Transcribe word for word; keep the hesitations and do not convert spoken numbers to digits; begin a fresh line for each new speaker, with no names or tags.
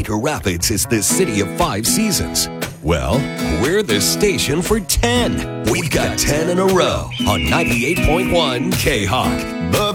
Cedar Rapids is the city of five seasons. Well, we're the station for ten. We've got ten in a row on ninety-eight point one K-Hawk. The